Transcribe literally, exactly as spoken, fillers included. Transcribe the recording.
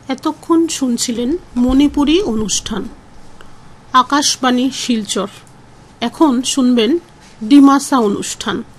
এতক্ষণ শুনছিলেন মণিপুরী অনুষ্ঠান আকাশবাণী শিলচর। এখন শুনবেন ডিমাসা অনুষ্ঠান।